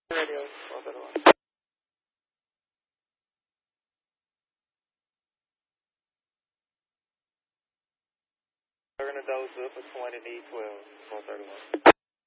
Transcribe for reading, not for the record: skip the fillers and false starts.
Radio, 431. They're going to dose up for 20 need 12, 431.